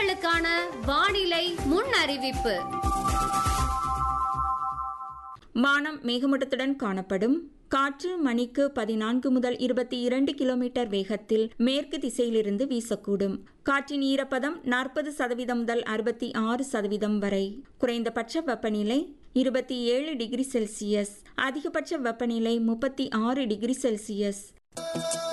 உங்களுக்கான வானிலை முன் அறிவிப்பு. வானம் மேகமூட்டத்துடன் காணப்படும். காற்று மணிக்கு 14 முதல் 22 கிலோமீட்டர் வேகத்தில் மேற்கு திசையிலிருந்து வீசக்கூடும். காற்றின் ஈரப்பதம் 40% முதல் 66% வரை. குறைந்தபட்ச வெப்பநிலை 27 டிகிரி செல்சியஸ், அதிகபட்ச வெப்பநிலை 36 டிகிரி செல்சியஸ்.